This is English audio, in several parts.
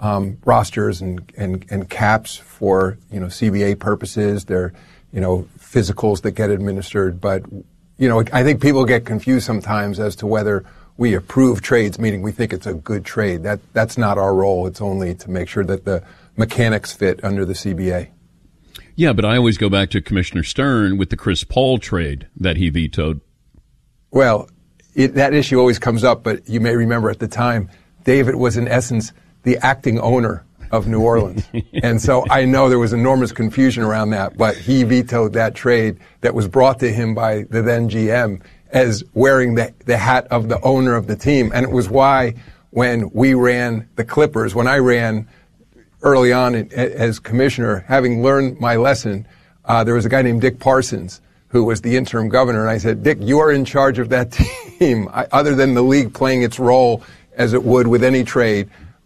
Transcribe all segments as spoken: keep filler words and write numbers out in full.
um, rosters and, and, and caps for, you know, C B A purposes. They're, you know, physicals that get administered. But, you know, I think people get confused sometimes as to whether we approve trades, meaning we think it's a good trade. That That's not our role. It's only to make sure that the mechanics fit under the C B A. Yeah, but I always go back to Commissioner Stern with the Chris Paul trade that he vetoed. Well, it, that issue always comes up, but you may remember at the time, David was in essence the acting owner of New Orleans. And so I know there was enormous confusion around that, but he vetoed that trade that was brought to him by the then G M as wearing the, the hat of the owner of the team. And it was why when we ran the Clippers, when I ran early on as commissioner, having learned my lesson, uh, there was a guy named Dick Parsons who was the interim governor, and I said, Dick, you are in charge of that team. I, other than the league playing its role as it would with any trade,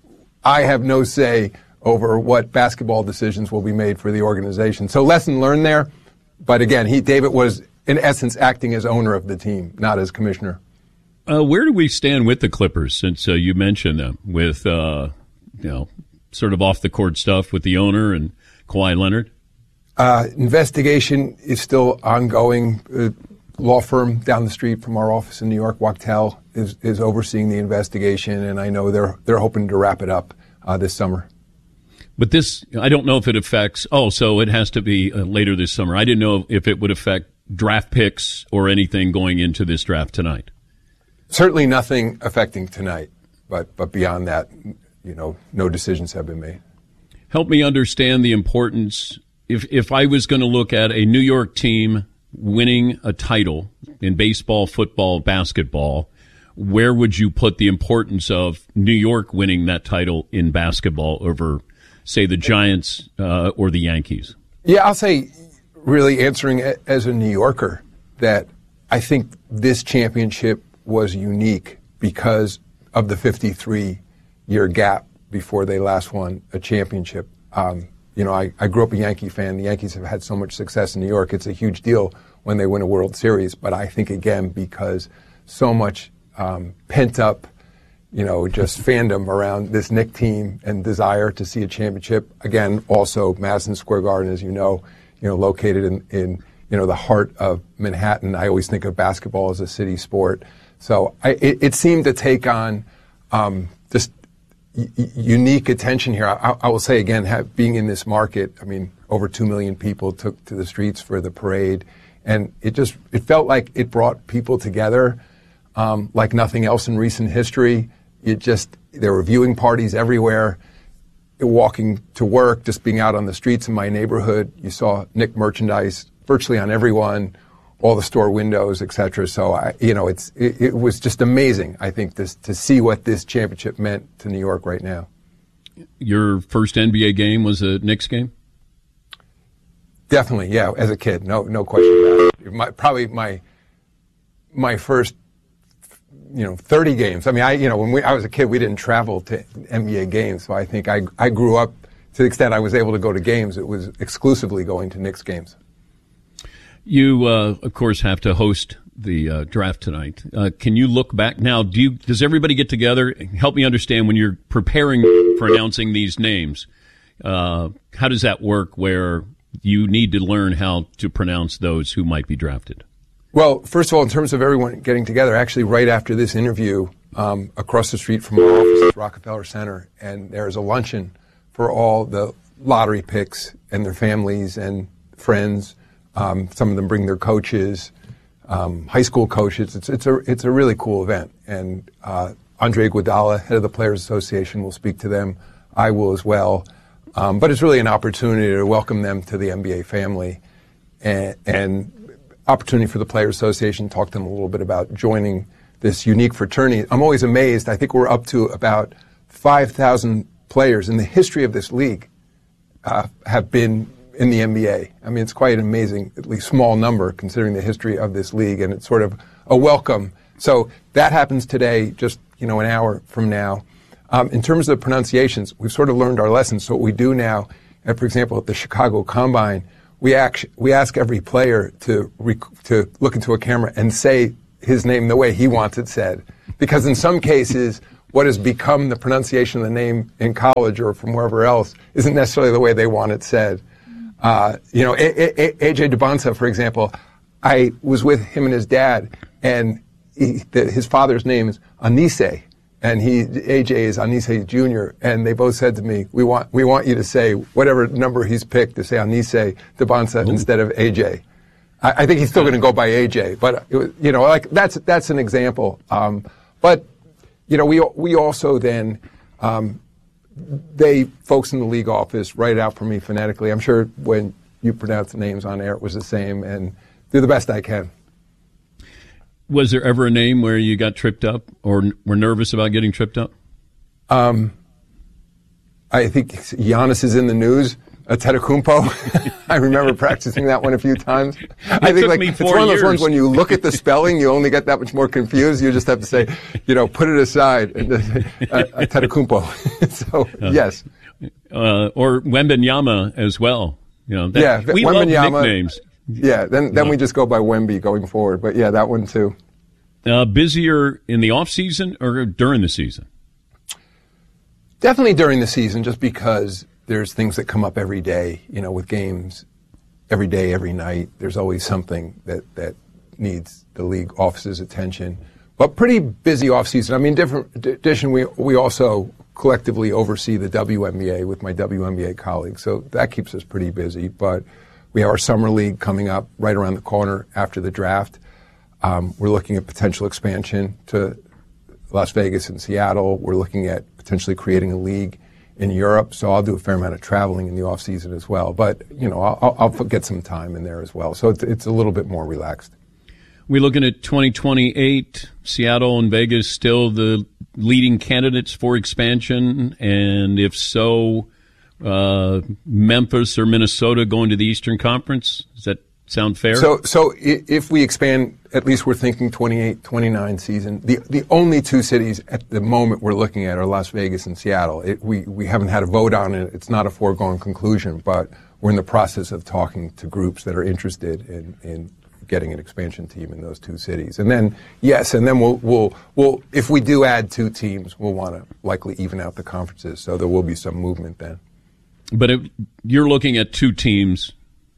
I have no say over what basketball decisions will be made for the organization. So lesson learned there. But again, he, David was in essence acting as owner of the team, not as commissioner. Uh, where do we stand with the Clippers, since uh, you mentioned them, with uh, you know, sort of off the court stuff with the owner and Kawhi Leonard? Uh, investigation is still ongoing. Uh, law firm down the street from our office in New York, Wachtell, is, is overseeing the investigation, and I know they're they're hoping to wrap it up uh, this summer. But this, I don't know if it affects, oh, so it has to be uh, later this summer. I didn't know if it would affect draft picks or anything going into this draft tonight. Certainly nothing affecting tonight, but but beyond that, you know, no decisions have been made. Help me understand the importance. If if I was going to look at a New York team winning a title in baseball, football, basketball, where would you put the importance of New York winning that title in basketball over, say, the Giants uh, or the Yankees? Yeah, I'll say, really answering it as a New Yorker, that I think this championship was unique because of the fifty-three year gap before they last won a championship. Um, you know, I, I grew up a Yankee fan. The Yankees have had so much success in New York. It's a huge deal when they win a World Series. But I think, again, because so much um, pent up, you know, just fandom around this Knick team and desire to see a championship. Again, also Madison Square Garden, as you know, you know, located in, in you know, the heart of Manhattan. I always think of basketball as a city sport. So I, it, it seemed to take on um, just y- unique attention here. I, I will say again, have, being in this market, I mean, over two million people took to the streets for the parade, and it just it felt like it brought people together um, like nothing else in recent history. It just there were viewing parties everywhere. Walking to work, just being out on the streets in my neighborhood, you saw Knick merchandise virtually on everyone, all the store windows, et cetera. So, I, you know, it's it, it was just amazing, I think, this, to see what this championship meant to New York right now. Your first N B A game was a Knicks game? Definitely, yeah, as a kid, no no question about it. My, probably my my first, you know, thirty games. I mean, I you know, when we, I was a kid, we didn't travel to N B A games, so I think I I grew up, to the extent I was able to go to games, it was exclusively going to Knicks games. You, uh, of course, have to host the uh, draft tonight. Uh, can you look back now? Do you, does everybody get together? Help me understand when you're preparing for announcing these names. Uh, how does that work? Where you need to learn how to pronounce those who might be drafted. Well, first of all, in terms of everyone getting together, actually, right after this interview, um, across the street from our office at Rockefeller Center, and there's a luncheon for all the lottery picks and their families and friends. Um, some of them bring their coaches, um, high school coaches. It's it's a it's a really cool event. And uh, Andre Iguodala, head of the Players Association, will speak to them. I will as well. Um, but it's really an opportunity to welcome them to the N B A family, and, and opportunity for the Players Association to talk to them a little bit about joining this unique fraternity. I'm always amazed. I think we're up to about five thousand players in the history of this league uh, have been in the N B A. I mean, it's quite an amazing, at least small number, considering the history of this league, and it's sort of a welcome. So that happens today, just, you know, an hour from now. Um, in terms of the pronunciations, we've sort of learned our lessons. So what we do now, uh, for example, at the Chicago Combine, we act, we ask every player to rec- to look into a camera and say his name the way he wants it said. Because in some cases, what has become the pronunciation of the name in college or from wherever else isn't necessarily the way they want it said. Uh, you know, A J Dubonsa, for example, I was with him and his dad, and he, the, his father's name is Anise, and he A J is Anise Junior, and they both said to me, we want we want you to say whatever number he's picked to say Anise Dubonsa instead of A J. I, I think he's still going to go by A J, but it was, you know, like that's that's an example. Um, but you know, we we also then. Um, They, folks in the league office, write out for me phonetically. I'm sure when you pronounce the names on air, it was the same, and do the best I can. Was there ever a name where you got tripped up or were nervous about getting tripped up? Um, I think Giannis is in the news. Antetokounmpo. I remember practicing that one a few times. I think like it's one of those ones when you look at the spelling, you only get that much more confused. You just have to say, you know, put it aside. And uh, Antetokounmpo. So uh, yes. Uh, or Wembanyama as well. You know, that, yeah, we Wembanyama, love nicknames. Yeah, then then no. we just go by Wemby going forward. But yeah, that one too. Uh, busier in the off season or during the season? Definitely during the season, just because there's things that come up every day, you know, with games every day, every night. There's always something that, that needs the league office's attention. But pretty busy off season. I mean, different addition, we we also collectively oversee the W N B A with my W N B A colleagues. So that keeps us pretty busy. But we have our summer league coming up right around the corner after the draft. Um, we're looking at potential expansion to Las Vegas and Seattle. We're looking at potentially creating a league in Europe, so I'll do a fair amount of traveling in the off season as well. But you know, I'll, I'll get some time in there as well, so it's, it's a little bit more relaxed. We're looking at twenty twenty-eight. Seattle and Vegas still the leading candidates for expansion, and if so, uh, Memphis or Minnesota going to the Eastern Conference. Does that sound fair? So, so if we expand, at least we're thinking twenty-eight twenty-nine season. The the only two cities at the moment we're looking at are Las Vegas and Seattle. It, we, we haven't had a vote on it. It's not a foregone conclusion, but we're in the process of talking to groups that are interested in, in getting an expansion team in those two cities. And then, yes, and then we'll, we'll, we'll if we do add two teams, we'll want to likely even out the conferences, so there will be some movement then. But if you're looking at two teams,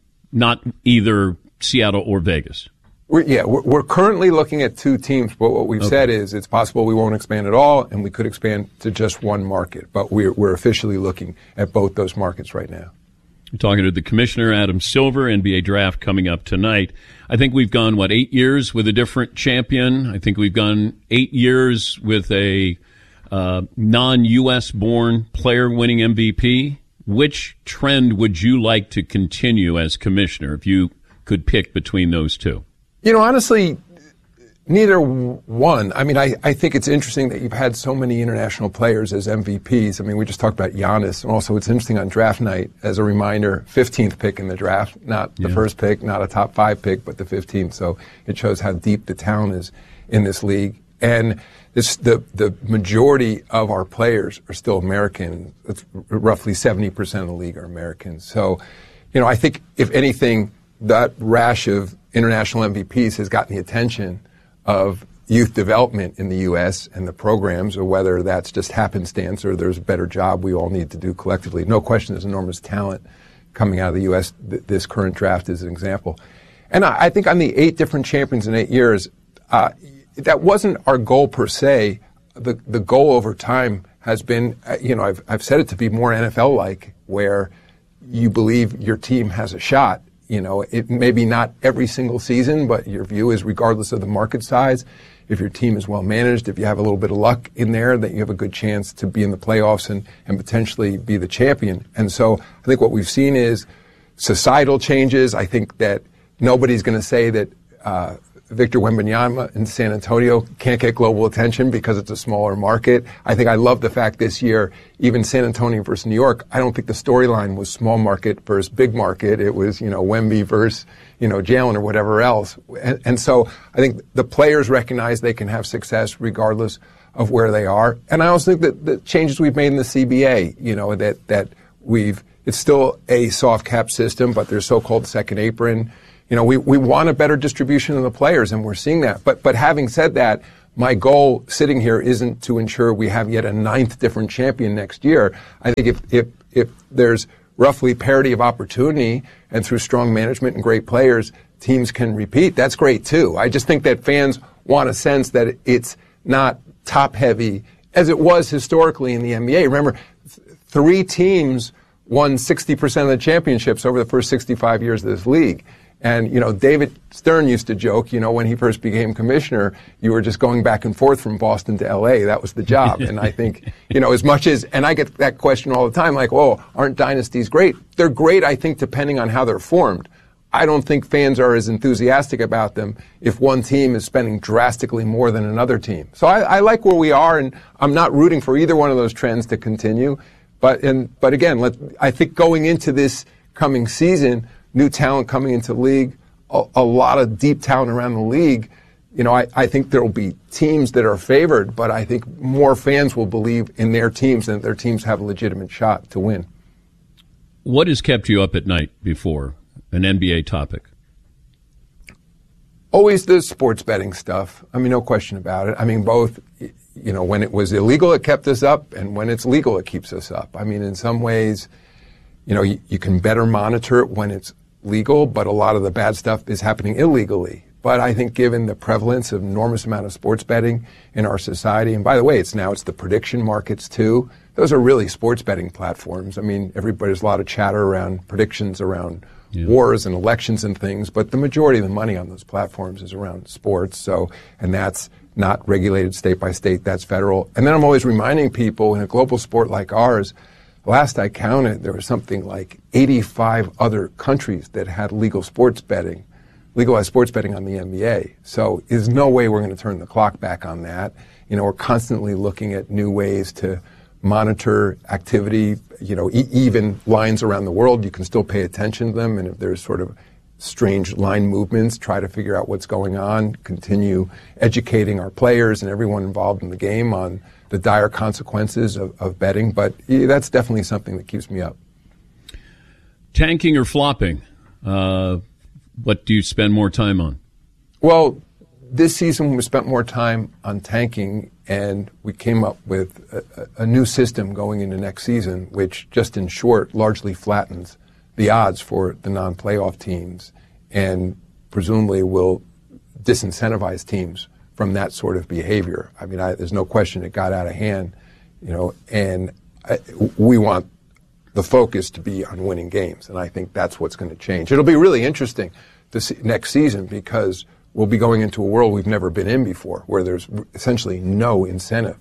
not either Seattle or Vegas. We're, yeah, we're, we're currently looking at two teams, but what we've okay. said is it's possible we won't expand at all, and we could expand to just one market. But we're, we're officially looking at both those markets right now. We're talking to the commissioner, Adam Silver, N B A draft coming up tonight. I think we've gone, what, eight years with a different champion? I think we've gone eight years with a uh, non-U S born player winning M V P. Which trend would you like to continue as commissioner if you could pick between those two? You know, honestly, neither one. I mean, I, I think it's interesting that you've had so many international players as M V Ps. I mean, we just talked about Giannis. And also, it's interesting on draft night, as a reminder, fifteenth pick in the draft, not the yeah. first pick, not a top five pick, but the fifteenth. So it shows how deep the talent is in this league. And this, the, the majority of our players are still American. It's roughly seventy percent of the league are Americans. So, you know, I think, if anything, that rash of international M V Ps has gotten the attention of youth development in the U S and the programs, or whether that's just happenstance or there's a better job we all need to do collectively. No question there's enormous talent coming out of the U S. This current draft is an example. And I, I think on the eight different champions in eight years, uh, that wasn't our goal per se. The the goal over time has been, you know, I've I've said it to be more N F L-like, where you believe your team has a shot. You know, it maybe not every single season, but your view is regardless of the market size, if your team is well managed, if you have a little bit of luck in there, that you have a good chance to be in the playoffs and, and potentially be the champion. And so I think what we've seen is societal changes. I think that nobody's going to say that uh, Victor Wembanyama in San Antonio can't get global attention because it's a smaller market. I think I love the fact this year, even San Antonio versus New York, I don't think the storyline was small market versus big market. It was, you know, Wemby versus, you know, Jalen or whatever else. And, and so I think the players recognize they can have success regardless of where they are. And I also think that the changes we've made in the C B A, you know, that, that we've, it's still a soft cap system, but there's so-called second apron. You know, we, we want a better distribution of the players, and we're seeing that. But but having said that, my goal sitting here isn't to ensure we have yet a ninth different champion next year. I think if, if, if there's roughly parity of opportunity and through strong management and great players, teams can repeat, that's great too. I just think that fans want a sense that it's not top heavy as it was historically in the N B A. Remember, th- three teams won sixty percent of the championships over the first sixty-five years of this league. And, you know, David Stern used to joke, you know, when he first became commissioner, you were just going back and forth from Boston to L A. That was the job. And I think, you know, as much as, and I get that question all the time, like, oh, aren't dynasties great? They're great, I think, depending on how they're formed. I don't think fans are as enthusiastic about them if one team is spending drastically more than another team. So I, I like where we are, and I'm not rooting for either one of those trends to continue. But, and, but again, let, I think going into this coming season, new talent coming into the league, a, a lot of deep talent around the league. You know, I, I think there will be teams that are favored, but I think more fans will believe in their teams and that their teams have a legitimate shot to win. What has kept you up at night before an N B A topic? Always the sports betting stuff. I mean, no question about it. I mean, both, you know, when it was illegal, it kept us up, and when it's legal, it keeps us up. I mean, in some ways, you know, you, you can better monitor it when it's legal, but a lot of the bad stuff is happening illegally. But I think given the prevalence of enormous amount of sports betting in our society, and by the way, it's now it's the prediction markets too. Those are really sports betting platforms. I mean, everybody's a lot of chatter around predictions around yeah. wars and elections and things, but the majority of the money on those platforms is around sports. So, and that's not regulated state by state, that's federal. And then I'm always reminding people in a global sport like ours, last I counted, there was something like eighty-five other countries that had legal sports betting, legalized sports betting on the N B A. So there's no way we're going to turn the clock back on that. You know, we're constantly looking at new ways to monitor activity, you know, e- even lines around the world. You can still pay attention to them, and if there's sort of strange line movements, try to figure out what's going on, continue educating our players and everyone involved in the game on the dire consequences of, of betting, but yeah, that's definitely something that keeps me up. Tanking or flopping? Uh, what do you spend more time on? Well, this season we spent more time on tanking, and we came up with a, a new system going into next season, which just in short largely flattens the odds for the non-playoff teams and presumably will disincentivize teams from that sort of behavior. I mean, I, there's no question it got out of hand, you know, and I, we want the focus to be on winning games, and I think that's what's going to change. It'll be really interesting this next season because we'll be going into a world we've never been in before, where there's essentially no incentive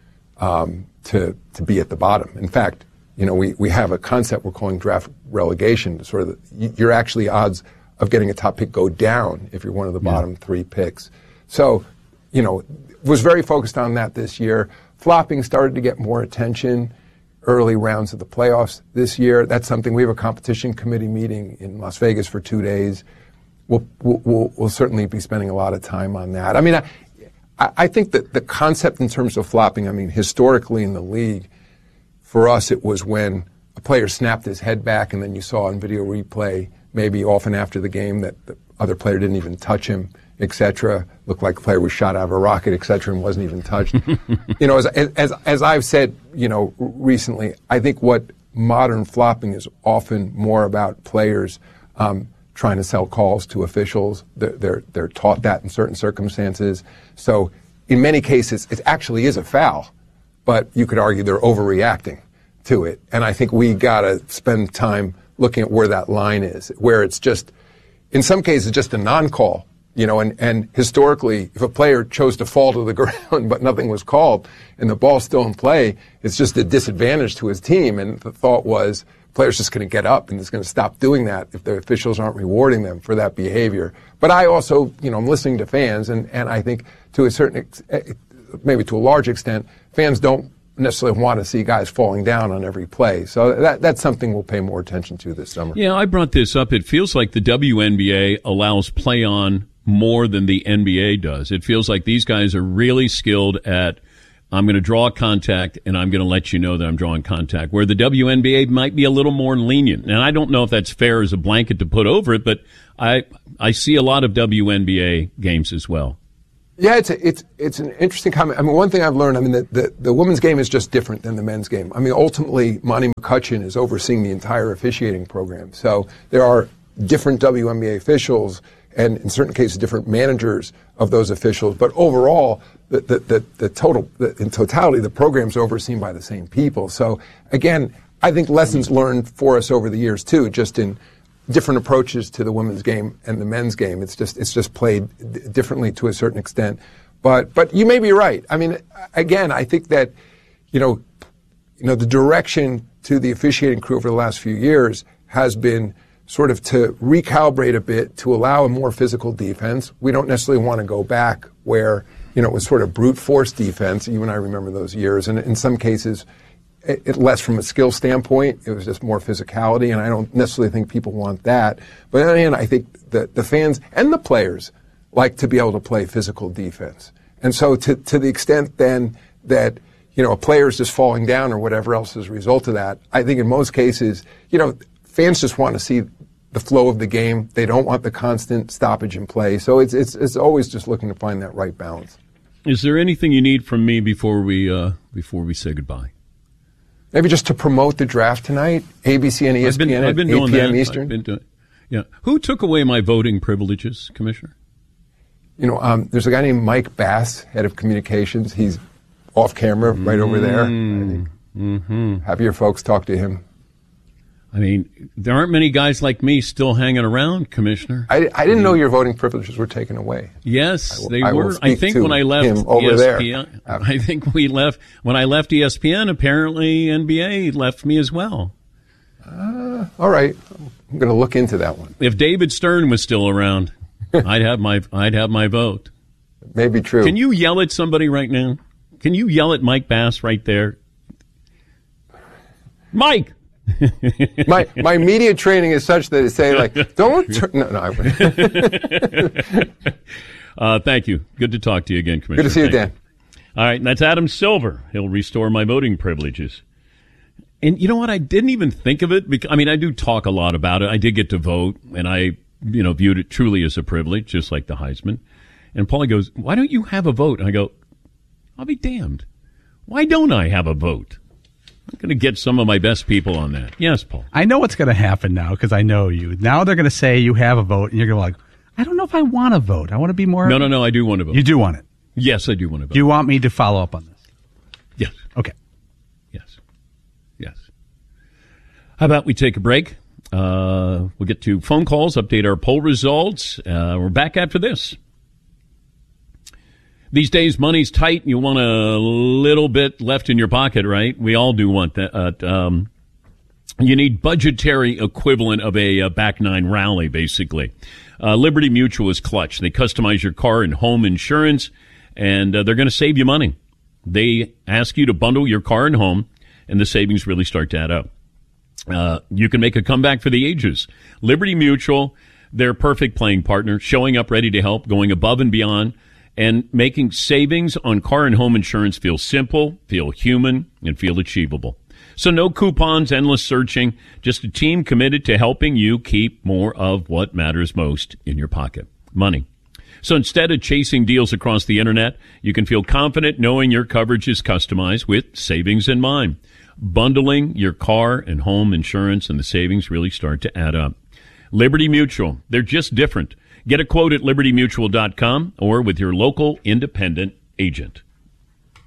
um, to to be at the bottom. In fact, you know, we, we have a concept we're calling draft relegation. Sort of, the, you're actually odds of getting a top pick go down if you're one of the yeah. bottom three picks. So, you know, was very focused on that this year. Flopping started to get more attention early rounds of the playoffs this year. That's something we have a competition committee meeting in Las Vegas for two days. We'll, we'll, we'll certainly be spending a lot of time on that. I mean, I, I think that the concept in terms of flopping, I mean, historically in the league, for us it was when a player snapped his head back and then you saw on video replay, maybe often after the game, that the other player didn't even touch him, et cetera. Looked like the player was shot out of a rocket, et cetera, and wasn't even touched. You know, as, as, as I've said, you know, recently, I think what modern flopping is often more about players um, trying to sell calls to officials. They're, they're, they're taught that in certain circumstances. So in many cases, it actually is a foul, but you could argue they're overreacting to it. And I think we got to spend time looking at where that line is, where it's just, in some cases, just a non-call. You know, and, and historically, if a player chose to fall to the ground but nothing was called and the ball's still in play, it's just a disadvantage to his team. And the thought was, player's just going to get up and is going to stop doing that if the officials aren't rewarding them for that behavior. But I also, you know, I'm listening to fans, and, and I think to a certain, ex- maybe to a large extent, fans don't necessarily want to see guys falling down on every play. So that that's something we'll pay more attention to this summer. Yeah, I brought this up. It feels like the W N B A allows play on more than the N B A does. It feels like these guys are really skilled at, I'm going to draw contact and I'm going to let you know that I'm drawing contact, where the W N B A might be a little more lenient. And I don't know if that's fair as a blanket to put over it, but I I see a lot of W N B A games as well. Yeah, it's a, it's it's an interesting comment. I mean, one thing I've learned, I mean, the, the, the women's game is just different than the men's game. I mean, ultimately, Monty McCutcheon is overseeing the entire officiating program. So there are different W N B A officials and, in certain cases, different managers of those officials. But overall, the the, the, the total, the, in totality, the program's overseen by the same people. So again, I think lessons learned for us over the years too, just in different approaches to the women's game and the men's game. It's just it's just played d- differently to a certain extent. But but you may be right. I mean, again, I think that you know you know the direction to the officiating crew over the last few years has been sort of to recalibrate a bit to allow a more physical defense. We don't necessarily want to go back where you know it was sort of brute force defense. You and I remember those years, and in some cases, it less from a skill standpoint. It was just more physicality, and I don't necessarily think people want that. But then again, I think that the fans and the players like to be able to play physical defense. And so to, to the extent then that, you know, a player is just falling down or whatever else as a result of that, I think in most cases, you know, fans just want to see the flow of the game. They don't want the constant stoppage in play. So it's it's it's always just looking to find that right balance. Is there anything you need from me before we uh, before we say goodbye? Maybe just to promote the draft tonight, A B C and E S P N I've been, I've been at doing eight p.m. that. Eastern. I've been doing, yeah. Who took away my voting privileges, Commissioner? You know, um, there's a guy named Mike Bass, head of communications. He's off camera right over there. Mm, I think. mm-hmm. Have your folks talk to him. I mean, there aren't many guys like me still hanging around, Commissioner. I, I didn't know your voting privileges were taken away. Yes, I, they I were. I think when I left over E S P N, there. I think we left when I left E S P N. Apparently, N B A left me as well. Uh, all right, I'm going to look into that one. If David Stern was still around, I'd have my I'd have my vote. Maybe true. Can you yell at somebody right now? Can you yell at Mike Bass right there? Mike. my my media training is such that it say like don't turn, no no I wouldn't. uh, thank you. Good to talk to you again, Commissioner. Good to see you, Thank Dan. You. All right, and that's Adam Silver. He'll restore my voting privileges. And you know what? I didn't even think of it because I mean I do talk a lot about it. I did get to vote, and I you know viewed it truly as a privilege, just like the Heisman. And Paulie goes, "Why don't you have a vote?" And I go, "I'll be damned. Why don't I have a vote?" I'm going to get some of my best people on that. Yes, Paul. I know what's going to happen now because I know you. Now they're going to say you have a vote, and you're going to be like, I don't know if I want to vote. I want to be more. No, no, no. I do want to vote. You do want it? Yes, I do want to vote. Do you want me to follow up on this? Yes. Okay. Yes. Yes. How about we take a break? Uh, we'll get to phone calls, update our poll results. Uh, we're back after this. These days, money's tight. You want a little bit left in your pocket, right? We all do want that. Uh, um, you need budgetary equivalent of a, a back nine rally, basically. Uh, Liberty Mutual is clutch. They customize your car and home insurance, and uh, they're going to save you money. They ask you to bundle your car and home, and the savings really start to add up. Uh, you can make a comeback for the ages. Liberty Mutual, their perfect playing partner, showing up ready to help, going above and beyond, and making savings on car and home insurance feel simple, feel human, and feel achievable. So no coupons, endless searching, just a team committed to helping you keep more of what matters most in your pocket, money. So instead of chasing deals across the internet, you can feel confident knowing your coverage is customized with savings in mind. Bundling your car and home insurance, and the savings really start to add up. Liberty Mutual, they're just different. Get a quote at liberty mutual dot com or with your local independent agent.